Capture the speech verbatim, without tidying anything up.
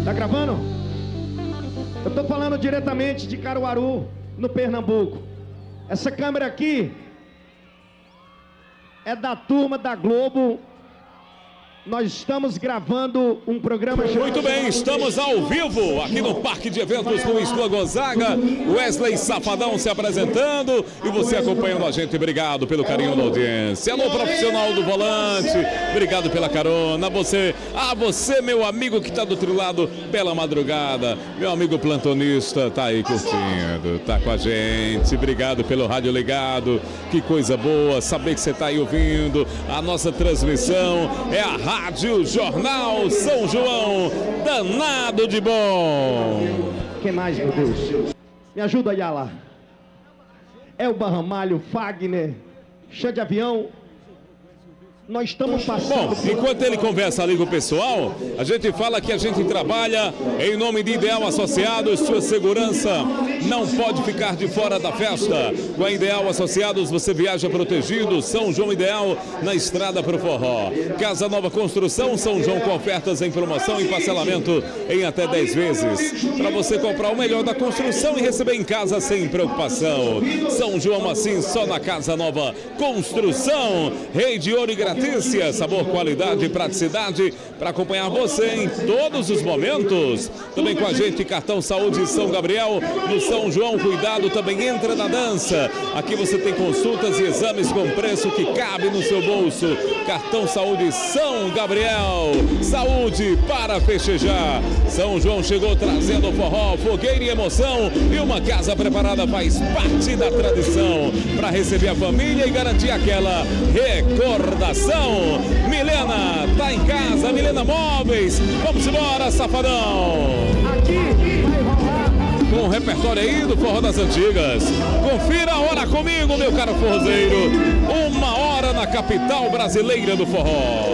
Tá gravando? Eu tô falando diretamente de Caruaru, no Pernambuco. Essa câmera aqui é da turma da Globo. Nós estamos gravando um programa... Muito bem, estamos ao vivo aqui no Parque de Eventos Luiz Flor Gonzaga. Wesley Safadão se apresentando e você acompanhando a gente. Obrigado pelo carinho da audiência. Alô, profissional do volante, obrigado pela carona. Você, ah, você, meu amigo que está do outro lado, bela madrugada. Meu amigo plantonista tá aí curtindo, tá com a gente. Obrigado pelo rádio ligado. Que coisa boa saber que você tá aí ouvindo a nossa transmissão. É a Rádio Jornal São João, danado de bom. Quem mais, meu Deus? Me ajuda, Yala. É o Barramalho, Fagner, Chá de Avião. Nós estamos passando... Bom, enquanto ele conversa ali com o pessoal, a gente fala que a gente trabalha em nome de Ideal Associados. Sua segurança não pode ficar de fora da festa. Com a Ideal Associados você viaja protegido. São João Ideal na estrada para o forró. Casa Nova Construção, São João com ofertas em promoção e parcelamento em até dez vezes. Para você comprar o melhor da construção e receber em casa sem preocupação. São João assim só na Casa Nova Construção. Rei de Ouro e Gratidão. Sabor, qualidade e praticidade para acompanhar você em todos os momentos. Também com a gente, Cartão Saúde São Gabriel, no São João. Cuidado, também entra na dança. Aqui você tem consultas e exames com preço que cabe no seu bolso. Cartão Saúde São Gabriel. Saúde para festejar. São João chegou trazendo forró, fogueira e emoção. E uma casa preparada faz parte da tradição para receber a família e garantir aquela recordação. Milena tá em casa, Milena Móveis. Vamos embora, Safadão. Aqui vai rolar. Com o repertório aí do Forró das Antigas. Confira a hora comigo, meu caro forrozeiro. Uma hora na capital brasileira do forró.